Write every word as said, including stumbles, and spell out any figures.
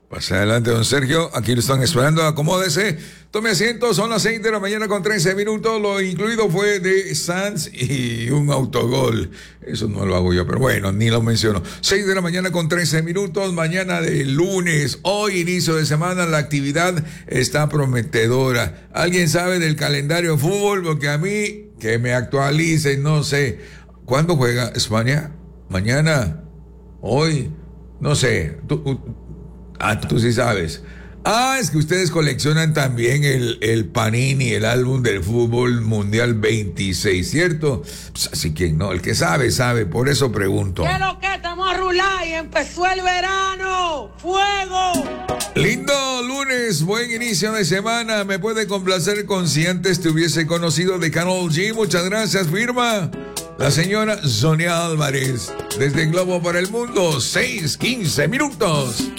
Pase adelante, don Sergio. Aquí lo están esperando. Acomódese. Tome asiento. Son las seis de la mañana con trece minutos. Lo incluido fue de Sanz y un autogol. Eso no lo hago yo, pero bueno, ni lo menciono. seis de la mañana con trece minutos. Mañana de lunes. Hoy, inicio de semana, la actividad está prometedora. ¿Alguien sabe del calendario de fútbol? Porque a mí, que me actualicen, no sé. ¿Cuándo juega España? ¿Mañana? ¿Hoy? No sé. Tú... Ah, tú sí sabes. Ah, es que ustedes coleccionan también el, el Panini, el álbum del fútbol mundial veintiséis, ¿cierto? Pues así que no, el que sabe, sabe, por eso pregunto. ¿Qué es lo que estamos a rular y empezó el verano? ¡Fuego! Lindo lunes, buen inicio de semana. Me puede complacer con si antes te hubiese conocido de Karol G. Muchas gracias, firma la señora Sonia Álvarez. Desde Globo para el Mundo, seis quince minutos.